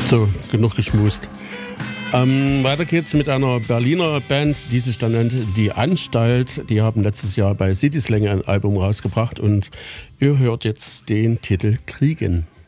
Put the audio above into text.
So, genug geschmust. Weiter geht's mit einer Berliner Band, die sich dann nennt Die Anstalt. Die haben letztes Jahr bei City Slang ein Album rausgebracht und ihr hört jetzt den Titel Kriegen.